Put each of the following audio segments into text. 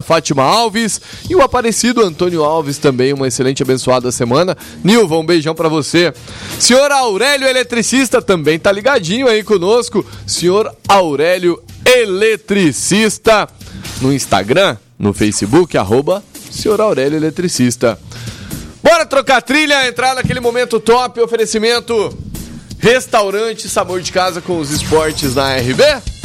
Fátima Alves e o Aparecido Antônio Alves também, uma excelente abençoada semana. Nilva, um beijão pra você. Senhor Aurélio Eletricista também tá ligadinho aí conosco. Senhor Aurélio Eletricista no Instagram, no Facebook, Senhor Aurélio Eletricista. Bora trocar trilha, entrar naquele momento top, oferecimento Restaurante Sabor de Casa com os esportes na RB.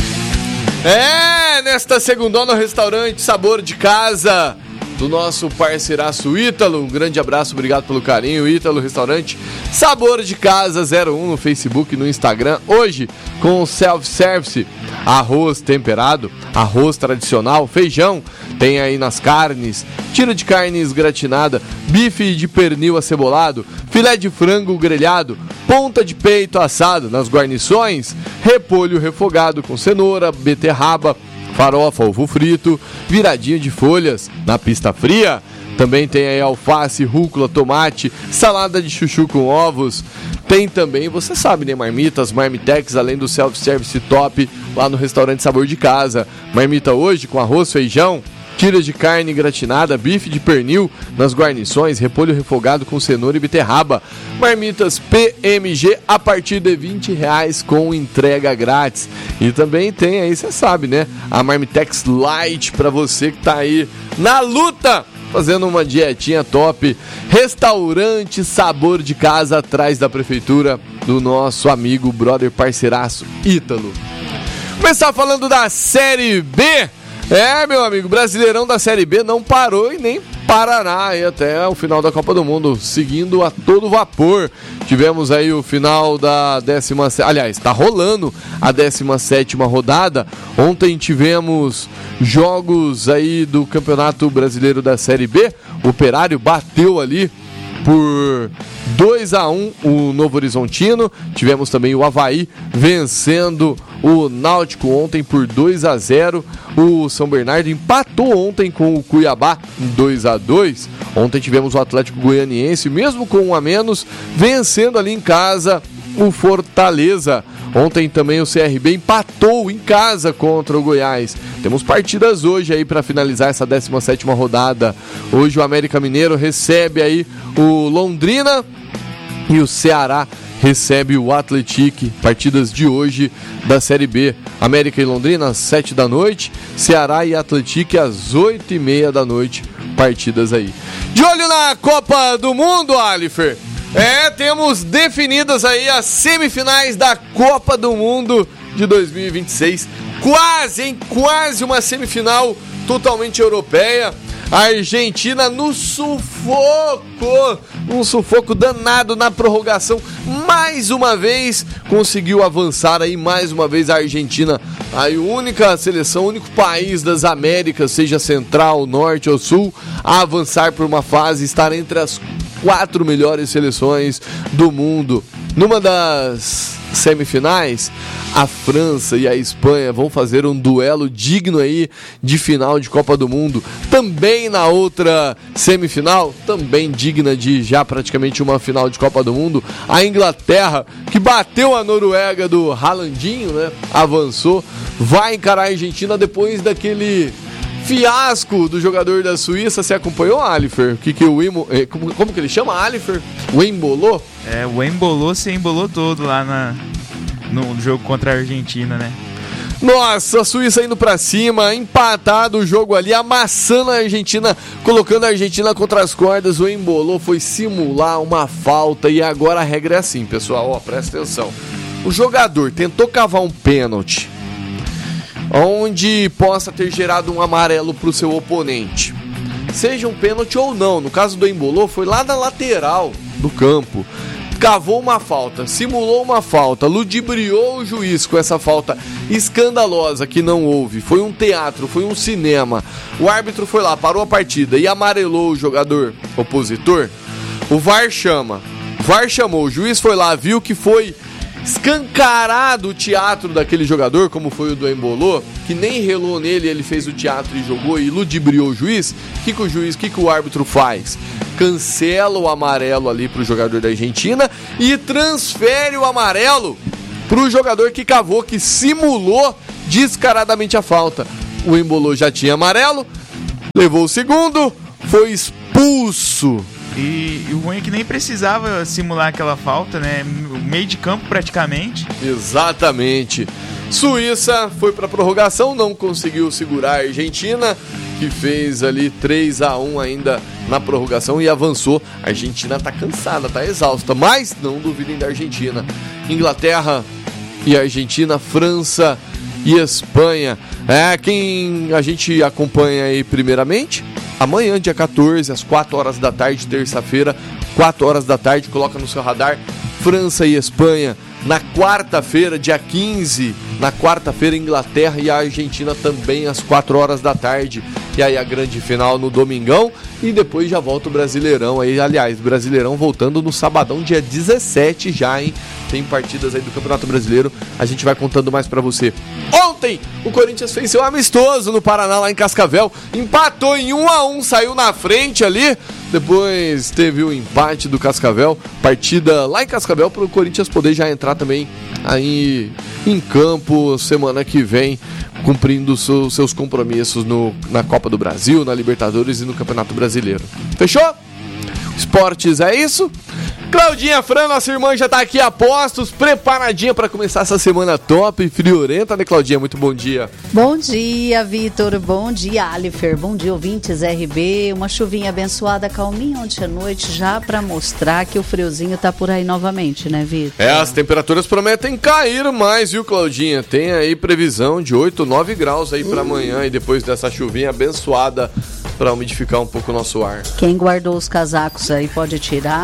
Nesta segundona, o Restaurante Sabor de Casa do nosso parceiraço Ítalo. Um grande abraço, obrigado pelo carinho, Ítalo. Restaurante Sabor de Casa 01 no Facebook e no Instagram. Hoje com self-service, arroz temperado, arroz tradicional, feijão, tem aí nas carnes, tira de carnes gratinada, bife de pernil acebolado, filé de frango grelhado, ponta de peito assado nas guarnições, repolho refogado com cenoura, beterraba, farofa, ovo frito, viradinho de folhas na pista fria. Também tem aí alface, rúcula, tomate, salada de chuchu com ovos. Tem também, você sabe, né, marmitas, marmitex, além do self-service top lá no Restaurante Sabor de Casa. Marmita hoje com arroz, feijão, tiras de carne gratinada, bife de pernil nas guarnições, repolho refogado com cenoura e beterraba. Marmitas PMG a partir de R$20 com entrega grátis. E também tem aí, você sabe, né, a Marmitex Light para você que tá aí na luta, fazendo uma dietinha top. Restaurante Sabor de Casa, atrás da prefeitura, do nosso amigo, brother, parceiraço Ítalo. Começar falando da Série B. Meu amigo, Brasileirão da Série B não parou e nem parará aí até o final da Copa do Mundo, seguindo a todo vapor. Tivemos aí o final da 17ª, aliás, tá rolando a 17ª rodada. Ontem tivemos jogos aí do Campeonato Brasileiro da Série B. O Operário bateu ali por 2-1 o Novo Horizontino. Tivemos também o Avaí vencendo o Náutico ontem por 2-0. O São Bernardo empatou ontem com o Cuiabá em 2-2. Ontem tivemos o Atlético Goianiense, mesmo com um a menos, vencendo ali em casa o Fortaleza. Ontem também o CRB empatou em casa contra o Goiás. Temos partidas hoje aí para finalizar essa 17ª rodada. Hoje o América Mineiro recebe aí o Londrina e o Ceará recebe o Atlético. Partidas de hoje da Série B. América e Londrina às 7 da noite, Ceará e Atlético às 8h30 da noite. Partidas aí. De olho na Copa do Mundo, Alifer. Temos definidas aí as semifinais da Copa do Mundo de 2026. Quase uma semifinal totalmente europeia. A Argentina no sufoco, um sufoco danado na prorrogação. Mais uma vez conseguiu avançar aí, mais uma vez a Argentina, a única seleção, o único país das Américas, seja central, norte ou sul, a avançar por uma fase, estar entre as 4 melhores seleções do mundo. Numa das semifinais, a França e a Espanha vão fazer um duelo digno aí de final de Copa do Mundo. Também na outra semifinal, também digna de já praticamente uma final de Copa do Mundo, a Inglaterra, que bateu a Noruega do Haalandinho, né? Avançou, vai encarar a Argentina depois daquele fiasco do jogador da Suíça. Você acompanhou, Alifer? Como que ele chama, Alifer? O embolou? O embolou, se embolou todo lá no jogo contra a Argentina, né? Nossa, a Suíça indo pra cima, empatado o jogo ali, amassando a Argentina, colocando a Argentina contra as cordas. O embolou foi simular uma falta e agora a regra é assim, pessoal, presta atenção. O jogador tentou cavar um pênalti onde possa ter gerado um amarelo para o seu oponente, seja um pênalti ou não. No caso do embolou, foi lá na lateral do campo, cavou uma falta, simulou uma falta, ludibriou o juiz com essa falta escandalosa que não houve. Foi um teatro, foi um cinema. O árbitro foi lá, parou a partida e amarelou o jogador opositor. O VAR chamou, o juiz foi lá, viu que foi escancarado o teatro daquele jogador, como foi o do embolou, que nem relou nele, ele fez o teatro e jogou e ludibriou o juiz. O que o árbitro faz? Cancela o amarelo ali pro jogador da Argentina e transfere o amarelo pro jogador que cavou, que simulou descaradamente a falta. O embolou já tinha amarelo, levou o segundo, foi expulso. E o ruim é que nem precisava simular aquela falta, né? Meio de campo praticamente. Exatamente. Suíça foi para prorrogação, não conseguiu segurar a Argentina, que fez ali 3-1 ainda na prorrogação e avançou. A Argentina tá cansada, tá exausta, mas não duvidem da Argentina. Inglaterra e Argentina, França e Espanha. Quem a gente acompanha aí primeiramente? Amanhã, dia 14, às 4 horas da tarde, terça-feira, 4 horas da tarde, coloca no seu radar França e Espanha. Na quarta-feira, dia 15, na quarta-feira, Inglaterra e a Argentina também às 4 horas da tarde. E aí a grande final no domingão e depois já volta o Brasileirão. Aí, aliás, Brasileirão voltando no sabadão, dia 17 já, hein? Tem partidas aí do Campeonato Brasileiro, a gente vai contando mais pra você. Ontem, o Corinthians fez seu amistoso no Paraná, lá em Cascavel, empatou em 1-1, saiu na frente ali, depois teve o empate do Cascavel, partida lá em Cascavel para o Corinthians poder já entrar também aí em campo semana que vem, cumprindo seus compromissos na Copa do Brasil, na Libertadores e no Campeonato Brasileiro. Fechou? Esportes é isso? Claudinha Fran, nossa irmã, já tá aqui a postos, preparadinha para começar essa semana top e friorenta, né, Claudinha? Muito bom dia. Bom dia, Vitor. Bom dia, Alifer. Bom dia, ouvintes RB. Uma chuvinha abençoada, calminha ontem à noite, já para mostrar que o friozinho tá por aí novamente, né, Vitor? As temperaturas prometem cair mais, viu, Claudinha? Tem aí previsão de 8, 9 graus aí para amanhã e depois dessa chuvinha abençoada para umidificar um pouco o nosso ar. Quem guardou os casacos aí pode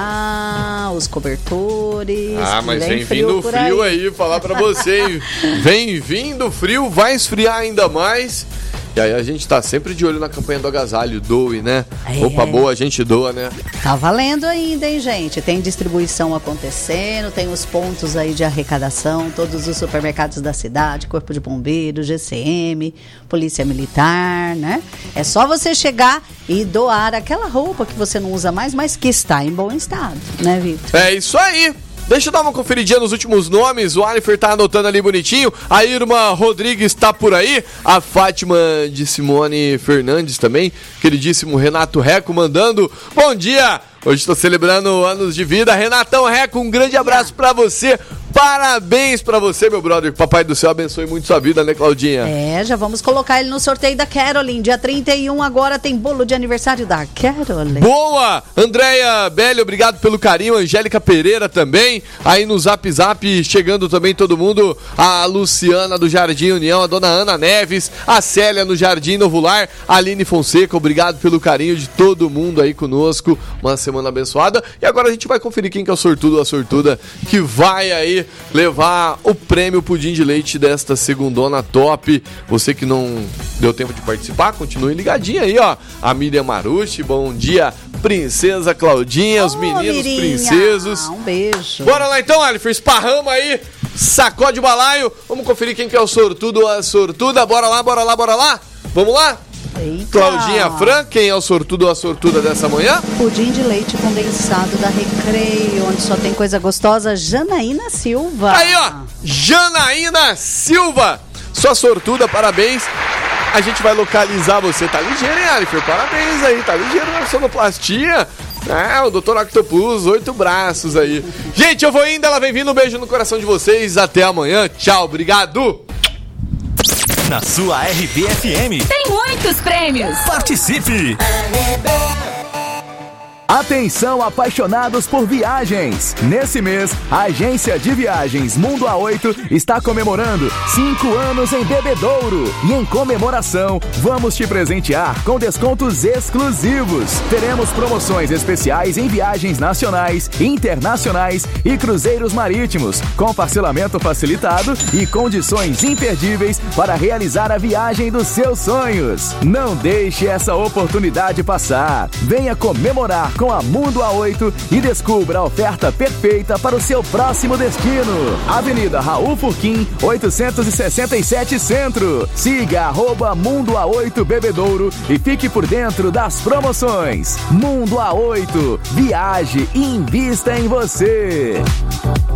tirar, os cobertores. Mas vem vindo frio aí, falar pra você, hein? Vem vindo frio, vai esfriar ainda mais. E aí a gente tá sempre de olho na campanha do agasalho, doe, né? Roupa boa a gente doa, né? Tá valendo ainda, hein, gente? Tem distribuição acontecendo, tem os pontos aí de arrecadação, todos os supermercados da cidade, Corpo de Bombeiros, GCM, Polícia Militar, né? É só você chegar e doar aquela roupa que você não usa mais, mas que está em bom estado, né, Vitor? É isso aí! Deixa eu dar uma conferidinha nos últimos nomes. O Alifer tá anotando ali bonitinho. A Irma Rodrigues tá por aí. A Fátima de Simone Fernandes também. Queridíssimo Renato Reco mandando bom dia. Hoje estou celebrando anos de vida. Renatão Reco, um grande abraço pra você. Parabéns pra você, meu brother. Papai do céu abençoe muito sua vida, né, Claudinha? Já vamos colocar ele no sorteio da Caroline. Dia 31 agora tem bolo de aniversário da Caroline. Boa! Andréia Belli, obrigado pelo carinho. Angélica Pereira também. Aí no Zap Zap, chegando também todo mundo. A Luciana do Jardim União, a dona Ana Neves, a Célia no Jardim Novo Lar, a Aline Fonseca, obrigado pelo carinho de todo mundo aí conosco. Uma semana abençoada. E agora a gente vai conferir quem que é o sortudo ou a sortuda que vai aí levar o prêmio Pudim de Leite desta segundona top. Você que não deu tempo de participar, continue ligadinho aí, ó. A Miriam Marucci, bom dia, princesa Claudinha, os meninos Mirinha, princesos. um beijo. Bora lá então, Alifer, esparrama aí, sacode o balaio. Vamos conferir quem que é o sortudo ou a sortuda. Bora lá, bora lá, bora lá. Vamos lá? Eita. Claudinha Fran, quem é o sortudo ou a sortuda dessa manhã? Pudim de leite condensado da Recreio, onde só tem coisa gostosa, Janaína Silva. Aí, ó, Janaína Silva, sua sortuda, parabéns. A gente vai localizar você, tá ligeiro, hein, Alifer? Parabéns aí, tá ligeiro na sonoplastia. O Dr. Octopus, 8 braços aí. Gente, eu vou indo, ela vem vindo, um beijo no coração de vocês, até amanhã, tchau, obrigado. Na sua RB-FM tem muitos prêmios. Participe! Atenção, apaixonados por viagens! Nesse mês, a agência de viagens Mundo A8 está comemorando 5 anos em Bebedouro. E em comemoração, vamos te presentear com descontos exclusivos. Teremos promoções especiais em viagens nacionais, internacionais e cruzeiros marítimos, com parcelamento facilitado e condições imperdíveis para realizar a viagem dos seus sonhos. Não deixe essa oportunidade passar. Venha comemorar com a Mundo A8 e descubra a oferta perfeita para o seu próximo destino. Avenida Raul Furquim, 867 Centro. Siga @Mundo A8 Bebedouro e fique por dentro das promoções. Mundo A8, viaje e invista em você.